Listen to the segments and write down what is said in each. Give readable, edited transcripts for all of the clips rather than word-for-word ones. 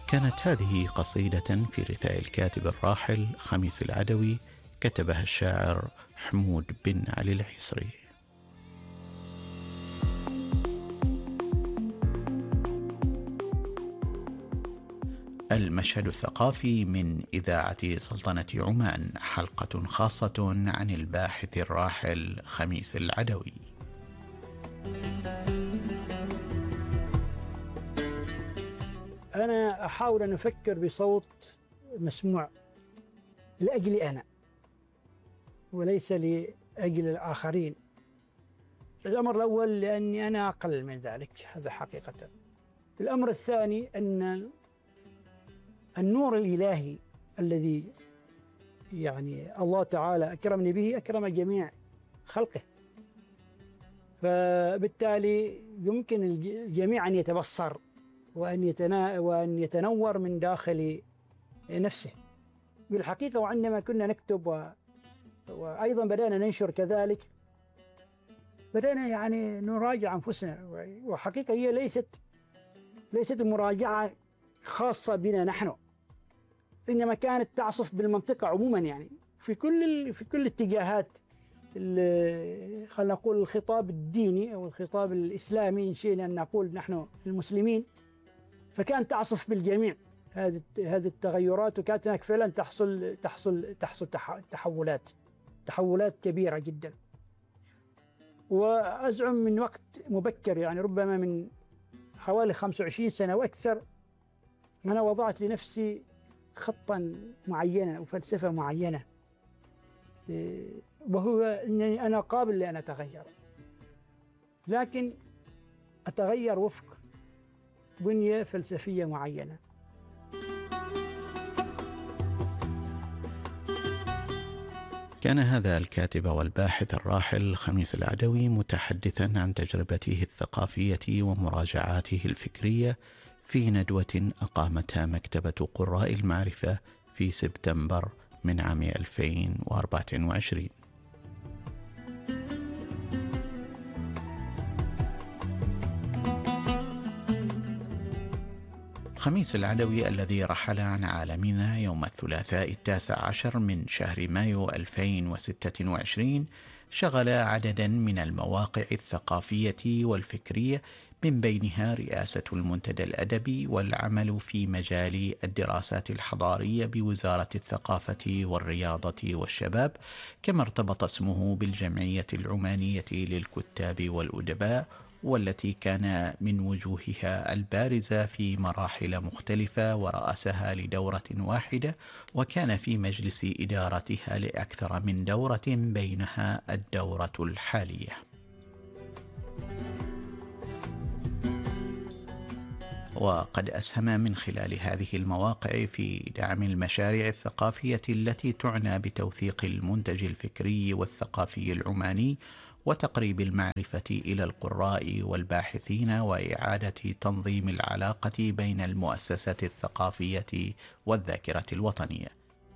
كانت هذه قصيدة في رثاء الكاتب الراحل خميس العدوي، كتبها الشاعر حمود بن علي العيسري. المشهد الثقافي من إذاعة سلطنة عمان، حلقة خاصة عن الباحث الراحل خميس العدوي. أنا أحاول أن أفكر بصوت مسموع لأجلي أنا وليس لأجل الآخرين. الأمر الأول لأني أنا أقل من ذلك، هذا حقيقة. الأمر الثاني أن النور الإلهي الذي الله تعالى أكرمني به أكرم جميع خلقه، فبالتالي يمكن الجميع أن يتبصر وأن يتنور من داخل نفسه بالحقيقة. وعندما كنا نكتب وأيضا بدأنا ننشر كذلك، بدأنا نراجع أنفسنا، وحقيقة هي ليست مراجعة خاصة بنا نحن، إنما كانت تعصف بالمنطقة عموما، في كل اتجاهات، خلينا نقول الخطاب الديني أو الخطاب الإسلامي، إن شئنا أن نقول نحن المسلمين، فكان تعصف بالجميع هذه التغيرات، وكانت هناك فعلا تحصل تحولات كبيرة جدا. وأزعم من وقت مبكر، ربما من حوالي 25 سنة وأكثر، أنا وضعت لنفسي خطا معينا وفلسفة معينة، وهو أنني أنا قابل لأن أتغير، لكن أتغير وفق بنية فلسفية معينة. كان هذا الكاتب والباحث الراحل خميس العدوي متحدثا عن تجربته الثقافية ومراجعاته الفكرية في ندوة أقامتها مكتبة قراء المعرفة في سبتمبر من عام 2024. خميس العدوي الذي رحل عن عالمنا يوم الثلاثاء 19 من شهر مايو 2026 شغل عددا من المواقع الثقافية والفكرية، من بينها رئاسة المنتدى الأدبي والعمل في مجال الدراسات الحضارية بوزارة الثقافة والرياضة والشباب، كما ارتبط اسمه بالجمعية العمانية للكتاب والأدباء، والتي كان من وجوهها البارزة في مراحل مختلفة ورأسها لدورة واحدة، وكان في مجلس إدارتها لأكثر من دورة بينها الدورة الحالية. وقد أسهم من خلال هذه المواقع في دعم المشاريع الثقافية التي تعنى بتوثيق المنتج الفكري والثقافي العماني وتقريب المعرفة إلى القراء والباحثين، وإعادة تنظيم العلاقة بين المؤسسات الثقافية والذاكرة الوطنية.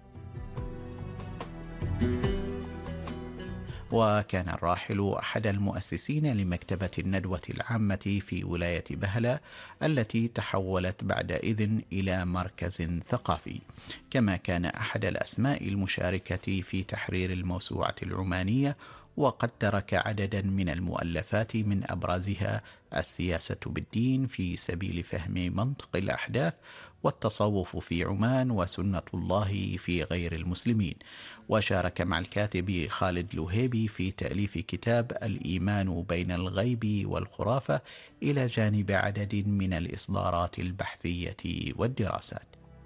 وكان الراحل أحد المؤسسين لمكتبة الندوة العامة في ولاية بهلة، التي تحولت بعد إذن إلى مركز ثقافي، كما كان أحد الأسماء المشاركة في تحرير الموسوعة العمانية، وقد ترك عددا من المؤلفات من أبرزها السياسة بالدين في سبيل فهم منطق الأحداث، والتصوف في عمان، وسنة الله في غير المسلمين. وشارك مع الكاتب خالد لوهيبي في تأليف كتاب الإيمان بين الغيب والخرافة، إلى جانب عدد من الإصدارات البحثية والدراسات.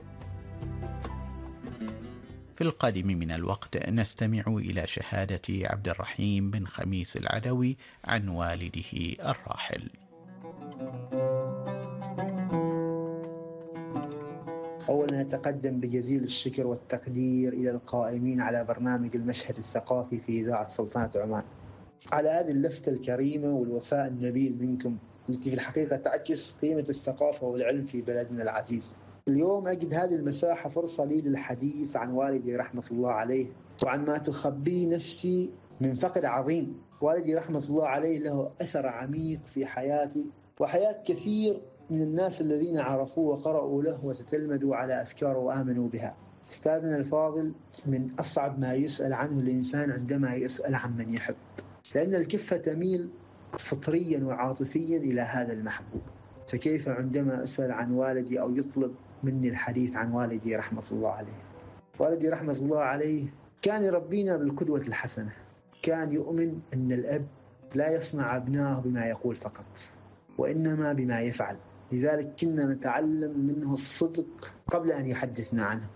في القادم من الوقت نستمع إلى شهادة عبد الرحيم بن خميس العدوي عن والده الراحل. أولا أتقدم بجزيل الشكر والتقدير إلى القائمين على برنامج المشهد الثقافي في إذاعة سلطنة عمان على هذه اللفتة الكريمة والوفاء النبيل منكم، التي في الحقيقة تعكس قيمة الثقافة والعلم في بلدنا العزيز. اليوم أجد هذه المساحة فرصة لي للحديث عن والدي رحمة الله عليه، وعن ما تخبيه نفسي من فقد عظيم. والدي رحمة الله عليه له أثر عميق في حياتي وحياة كثير من الناس الذين عرفوه وقرأوا له وتتلمذوا على أفكاره وآمنوا بها. أستاذنا الفاضل، من أصعب ما يسأل عنه الإنسان عندما يسأل عن من يحب، لأن الكفة تميل فطريا وعاطفيا إلى هذا المحبوب. فكيف عندما أسأل عن والدي أو يطلب مني الحديث عن والدي رحمة الله عليه؟ والدي رحمة الله عليه كان يربينا بالقدوة الحسنة. كان يؤمن أن الأب لا يصنع أبنائه بما يقول فقط، وإنما بما يفعل. لذلك كنا نتعلم منه الصدق قبل أن يحدثنا عنه،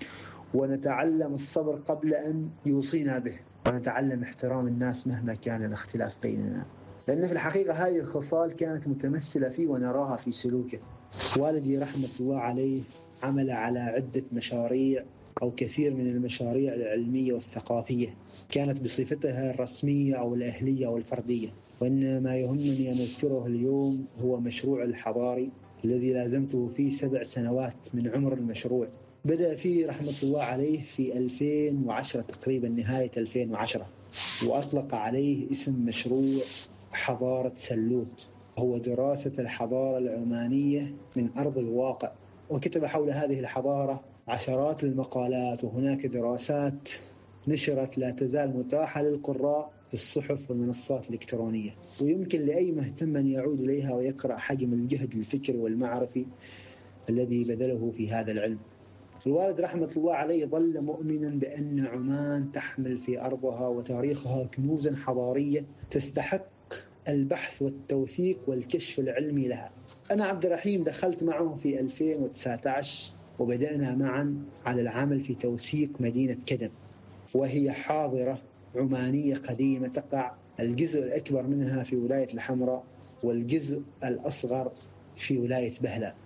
ونتعلم الصبر قبل أن يوصينا به، ونتعلم احترام الناس مهما كان الاختلاف بيننا، لأن في الحقيقة هذه الخصال كانت متمثلة فيه ونراها في سلوكه. والدي رحمة الله عليه عمل على عدة مشاريع أو كثير من المشاريع العلمية والثقافية، كانت بصفتها الرسمية أو الأهلية أو الفردية. وإن ما يهمني أن أذكره اليوم هو مشروع الحضاري الذي لازمته فيه 7 سنوات من عمر المشروع. بدأ فيه رحمة الله عليه في 2010 تقريبا، نهاية 2010، وأطلق عليه اسم مشروع حضارة سلوت، هو دراسة الحضارة العمانية من أرض الواقع. وكتب حول هذه الحضارة عشرات المقالات، وهناك دراسات نشرت لا تزال متاحة للقراء في الصحف والمنصات الإلكترونية، ويمكن لأي مهتم أن يعود إليها ويقرأ حجم الجهد الفكري والمعرفي الذي بذله في هذا العلم. الوالد رحمة الله عليه ظل مؤمنا بأن عمان تحمل في أرضها وتاريخها كنوزا حضارية تستحق البحث والتوثيق والكشف العلمي لها. أنا عبد الرحيم دخلت معه في 2019 وبدأنا معا على العمل في توثيق مدينة كدم، وهي حاضرة عمانية قديمة تقع الجزء الأكبر منها في ولاية الحمراء والجزء الأصغر في ولاية بهلا.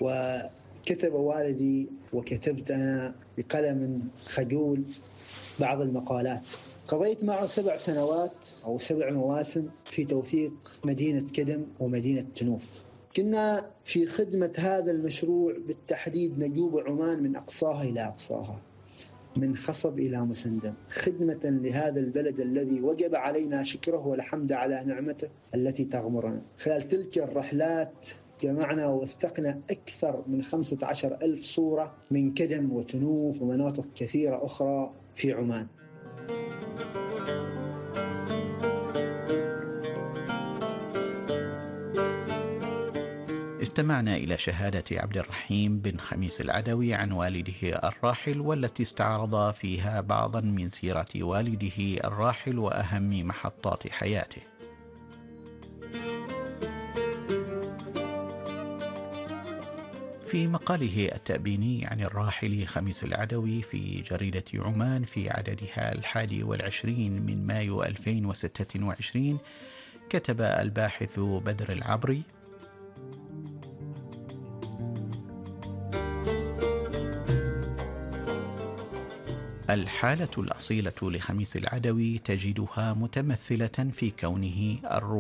وكتب والدي وكتبت أنا بقلم خجول بعض المقالات. قضيت معه 7 سنوات أو 7 مواسم في توثيق مدينة كدم ومدينة تنوف. كنا في خدمة هذا المشروع بالتحديد نجوب عمان من أقصاها إلى أقصاها، من خصب إلى مسندم، خدمة لهذا البلد الذي وجب علينا شكره والحمد على نعمته التي تغمرنا. خلال تلك الرحلات جمعنا ووثقنا أكثر من 15,000 صورة من كدم وتنوف ومناطق كثيرة أخرى في عمان. استمعنا إلى شهادة عبد الرحيم بن خميس العدوي عن والده الراحل، والتي استعرض فيها بعضا من سيرة والده الراحل وأهم محطات حياته. في مقاله التأبيني عن الراحل خميس العدوي في جريدة عمان في عددها 21 من مايو 2026، كتب الباحث بدر العبري: الحالة الأصيلة لخميس العدوي تجدها متمثلة في كونه